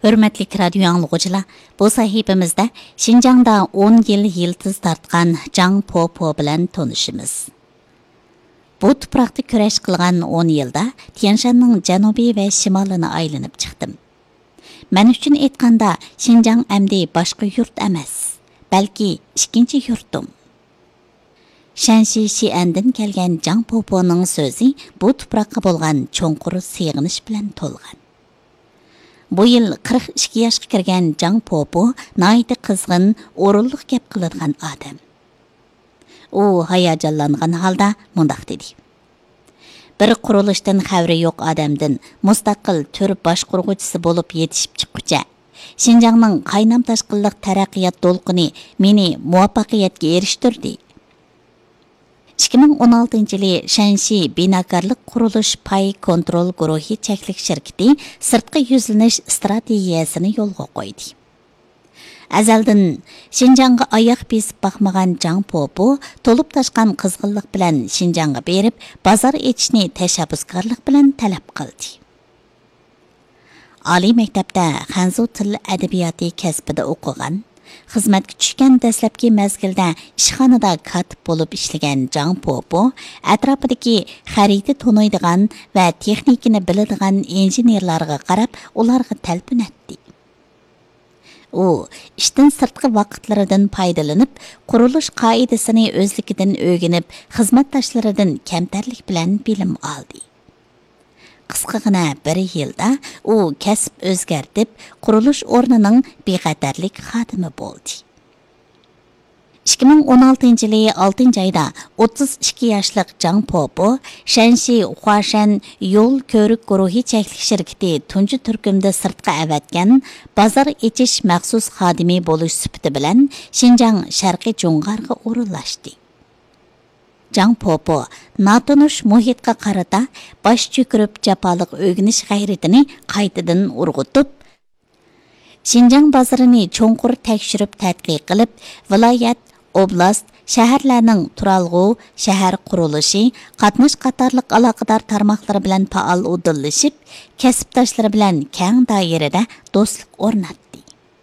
Hürmetli radyo anlıqıcılar, bu sahibimizde Şinjan'da 10 yıl yıldız tartqan Jang Po bilen tanışımız. Bu tuproqda kurash qilgan 10 yılda Tianshanning janubiy ve shimolini aylanib chiqdim. Men uchun aytganda Şinjan amdi boshqa yurt emas, balki ikkinchi yurtim. Shanxi Xi'andan kelgan Jang Po'ning so'zi bu tuproqqa bo'lgan cho'nqur sig'inish bilan to'lgan. Bu yil 42 yoshga kirgan Jang Po nayiti qizg'in, o'rinliq gap qiladigan odam. U hayajonlangan holda mundaq dedi. Bir qurilishdan xabari yo'q odamdan mustaqil tür boshqurg'uvchisi bo'lib yetishib chiqquncha Şinjanning qaynam tashqinliq taraqqiyot to'lqini meni muvaffaqiyatga erishtirdi. 2016-yılı Shanxi binakarlık quruluş pay kontrol guruhi çeklik şirketi sırtqı yüzleniş stratejiyasını yolga qo'ydi. Azaldan Şinjanga ayak besip bakmagan Jang Po tolup taşqan qizg'inlik bilan Şinjanga berip bazar etishni tashabbuskorlik bilan talab qildi. Oliy maktabda Hanzu til adabiyoti kasbida o'qigan, xizmatga tushgan dastlabki mezgilda ishxonada katib bo'lib ishlagan Jang Po atrofidagi xarita to'naydigan va texnikani biladigan injenerlarga qarab, ularga talpin etdi. U ishdan sirtqi vaqtlaridan foydalanib, qurilish qoidasini o'zligidan o'rganib, xizmatdoshlaridan kamtarlik bilan bilim oldi. Qisqagina bir yilda u kasb o'zgartib, qurilish o'rnining bexatarlik xodimi bo'ldi. 2016-yılı 6 ayda 32 yoshli Jang Po Shanxi Huashan yo'l ko'rik guruhi cheklik shirkati tunji turkumda sirtqa avatgan bozor echish maxsus xodimi bo'lish sifati bilan Şinjan sharqiy Jo'ng'arga o'rinlashdi. Jang Po natonish muhitga qarata bosh cho'kirib jafoliq o'rganish g'ayratini qaytadan urg'utib, Şinjan bozorini cho'nqur tekshirib tadqiq qilib, viloyat, oblast, shaharlarning turalg'u, shahar qurilishi, qatnash qatorliq aloqador tarmoqlari bilan faol o'dillashib, kasbdoshlari bilan keng doirada do'stlik o'rnatdi.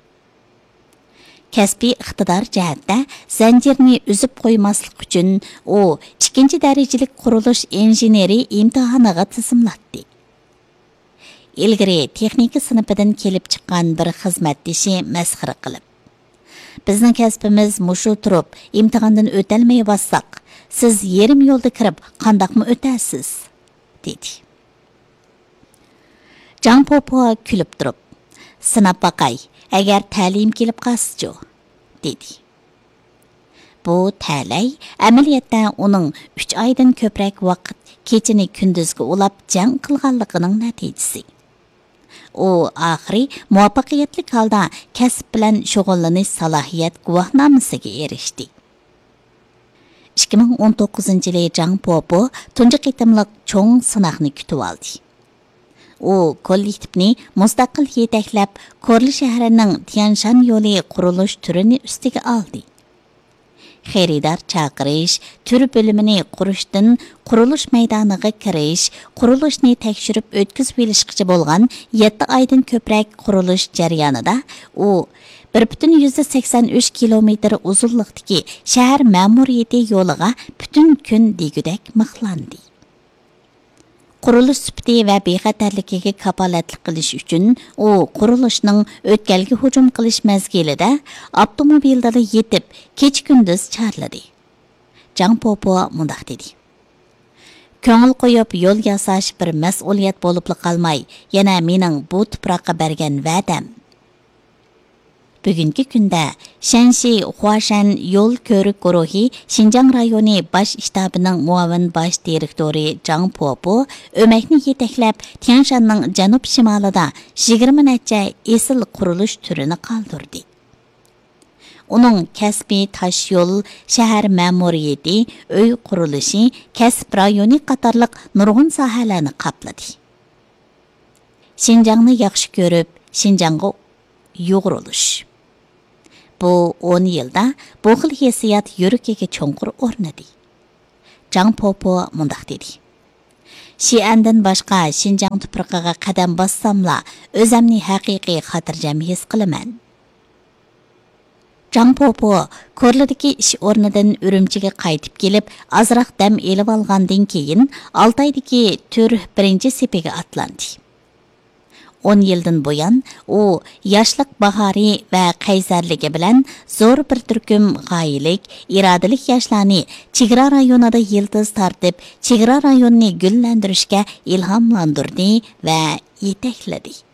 Kasbiy iqtidor jihatda zanjirni uzib qo'ymaslik uchun u 2 darajalik qurilish injeneri imtihoniga tizimlatdi. Ilgari texnika sinifidan kelib chiqqan bir xizmatdoshi masxara qilib, bizning kasbimiz mushu turib imtihondan o'talmay bassaq, siz yerim yo'lda kirib qandaqmi o'tasiz, dedi. Jang Po kulib turib, sinab baqay, agar ta'lim kelib qolsa-chu, dedi. Bu ta'lay amaliyotda uning 3 oydan ko'proq vaqt kechini kunduzga ulab jang qilganligining natijasi. U oxiri muvaffaqiyatli holda kasb bilan shug'ullanish salohiyat guvohnomasiga erishdi. 2019-yılı Jang Po tunji qitimliq cho'ng sinoqni kutib oldi. U kollektivni mustaqil yetaklab, Korli shahrining Tianshan yo'li qurilish turini ustiga oldi. Xaridor chaqirish, tur bo'limini qurishdan qurilish maydoniga kirish, qurilishni tekshirib o'tkazib olishgacha bo'lgan 7 oydan ko'proq qurilish jarayonida u 1,83 kilometr uzunlikdagi shahar ma'muriyati yo'liga butun kun degudak mixlandi. Qurilish sifati va bexatarligiga kafolatlik qilish uchun u qurilishning o'tkalga hujum qilish mezgilida avtomobilda yetib, kech-kunduz chorladi. Jang Po mundaq dedi. Ko'ngil qo'yib yo'l yasash bir mas'uliyat bo'lib qolmay, yana mening bu tuproqqa bergan va'dam. Bugungi kunda Shanxi Huashan yo'l ko'rik guruhi Şinjan rayoni bosh shtabining muavin bosh direktori Jang Po o'makni yetaklab Tianshanning janub shimolida 20 necha esil qurilish turini qoldirdi. Uning kasbiy tosh yo'l, shahar ma'muriyati, uy qurilishi, kasb rayoni qatorliq nurg'un sohalarni qopladi. Şinjanni yaxshi ko'rib, Şinjanga yo'g'rilish. Bu 10 yilda bu xil hissiyat yuragiga cho'nqur o'rnadi. Jang Po mundaq dedi. Şiandan başqa Şinjan tuprog'iga qadam bossamla, o'zimni haqiqiy xotirjam his qilaman. Zhang Popo Korladagi ish o'rnidan Urumchiga qaytib kelib, azroq dam elib olgandan keyin Altaydagi tur birinchi sepiga atlandi. 10 yildan buyon u yoshlik bahori va qaysarligi bilan zo'r bir turkum g'oyilik, irodalik yoshlarni chegara rayonida yildiz tortib, chegara rayonni gullantirishga ilhomlantirdi va yetakladi.